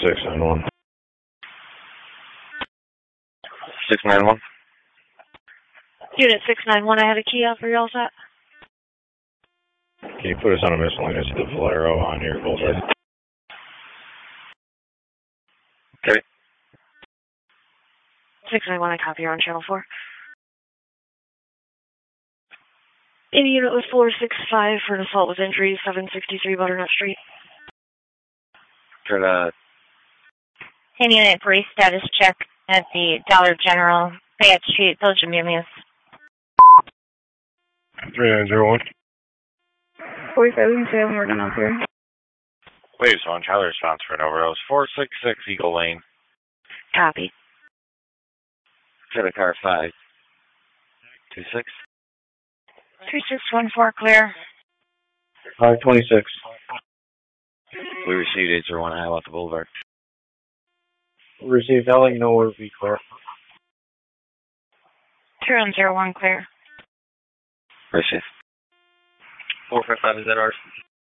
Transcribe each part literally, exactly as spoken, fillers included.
six nine one. six nine one. Unit six nine one, I had a key out for you all set. Can you put us on a miscellaneous to the Valero on your Boulevard? Okay. six nine one, I copy you on channel four. In unit with four six five for an assault with injury, seven sixty-three Butternut Street. Turn uh ten unit police status check at the Dollar General, Fayette Street, Village of Mimius. three nine zero one. forty-five, we can say I'm working on here. Waves one, Tyler response for an overdose. four six six Eagle Lane. Copy. Turn a car five. two six. two six one four clear. five twenty-six. We received eight zero one Hiawatha Boulevard. Received, I'll let you know where it'll be clear. two one zero one clear. Received. four five five, is that ours?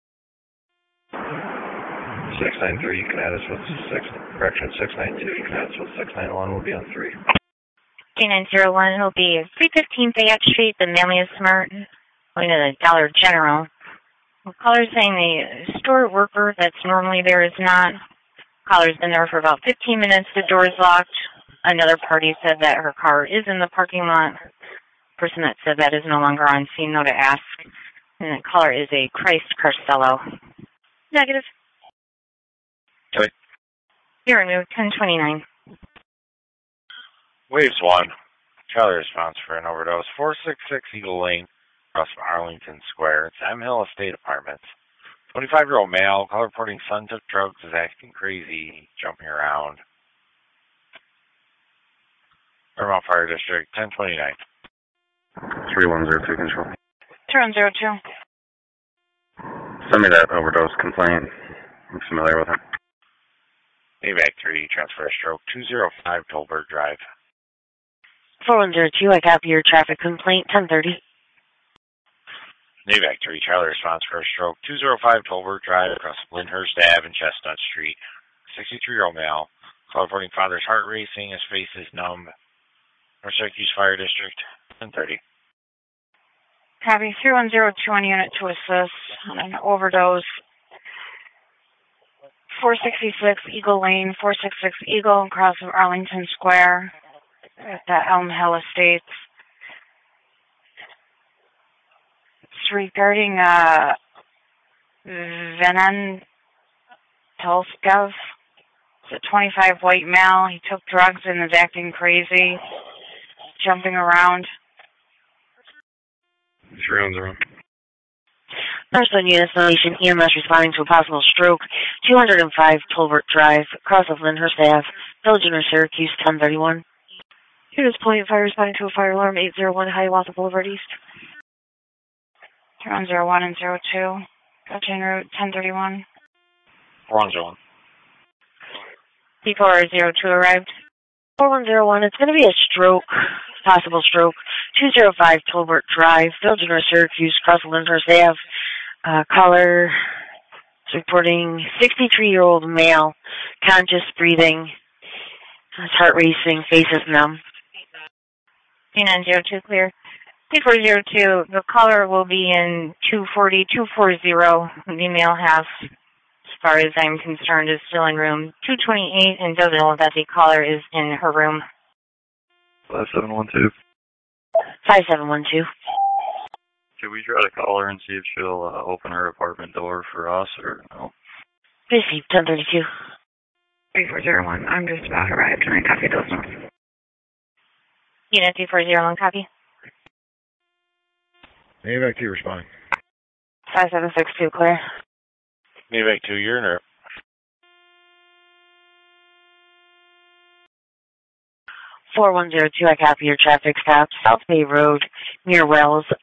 six nine three, you can add us with six, correction, six nine two, you can add us with six nine one, we'll be on three. three nine zero one, it'll be three fifteen Fayette Street, the Mimius Smart, going to the Dollar General. The caller's saying the store worker that's normally there is not. Caller's been there for about fifteen minutes, the door's locked. Another party said that her car is in the parking lot. Person that said that is no longer on scene, though, to ask. And the caller is a Christ Carcello. Negative. Okay. You're removed, ten twenty-nine. Waves one, Charlie response for an overdose. four six six Eagle Lane, across from Arlington Square. It's M Hill Estate Apartments. twenty-five-year-old male, caller reporting son took drugs, is acting crazy, jumping around. Paramount Fire District, ten twenty-nine. three one zero two control. two one zero two. Send me that overdose complaint. I'm familiar with it. AVAC three, transfer a stroke, two zero five Tolbert Drive. four one zero two, I copy your traffic complaint, ten thirty. AVAC three, Charlie response for a stroke, two zero five Tolbert Drive, across Lyndhurst Avenue and Chestnut Street. sixty-three-year-old male, call reporting father's heart racing, his face is numb. North Syracuse Fire District, ten thirty. Copy, three one zero two on unit to assist on an overdose. four sixty-six Eagle Lane, four sixty-six Eagle, across of Arlington Square at the Elm Hill Estates. It's regarding uh, Venan Tolskev. It's a twenty-five white male. He took drugs and is acting crazy, jumping around. three one zero. Northland Unit Station, E M S responding to a possible stroke, two oh five Tolbert Drive, across of Lyndhurst Avenue, Village of Syracuse, ten thirty-one. Units Point Fire responding to a fire alarm, eight zero one Hiawatha Boulevard East. three one zero one and zero two. Gotcha en route, ten thirty-one. four one zero one. P four zero two arrived. four one zero one, it's going to be a stroke, possible stroke, two oh five Tolbert Drive, Village of Syracuse, across Lyndhurst Avenue. Uh, caller is reporting sixty-three-year-old male, conscious breathing, his heart racing, face is numb. three nine zero two clear. P four zero two, the caller will be in two forty, two forty. The male has, as far as I'm concerned, is still in room two twenty-eight and doesn't know that the caller is in her room. five seven one two. five seven one two. Should we try to call her and see if she'll uh, open her apartment door for us or no? Received, ten thirty-two. three four zero one, I'm just about arrived and I copy those notes. Unit three four zero one, copy. AVAC two responding. five seven six two, clear. AVAC two, you're in route. four one zero two, I copy your traffic stop, South Bay Road, near Wells,